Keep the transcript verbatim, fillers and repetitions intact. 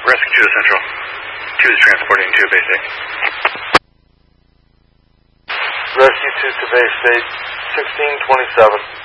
Rescue two to Central. two is transporting to Bay State. Rescue two to Bay State, sixteen twenty-seven.